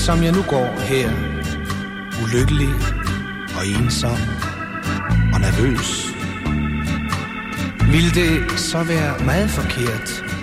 som jeg nu går her, ulykkelig og ensom og nervøs, ville det så være meget forkert